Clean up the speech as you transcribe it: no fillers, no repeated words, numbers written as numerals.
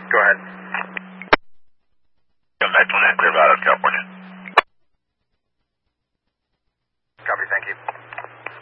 Go ahead. Come back to Clear Valley, California.